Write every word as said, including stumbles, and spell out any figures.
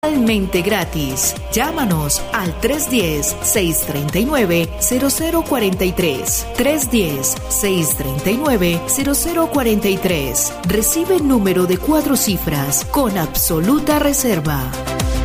Totalmente gratis. Llámanos al tres uno cero, seis tres nueve, cero cero cuatro tres. tres uno cero, seis tres nueve, cero cero cuatro tres. Recibe número de cuatro cifras con absoluta reserva.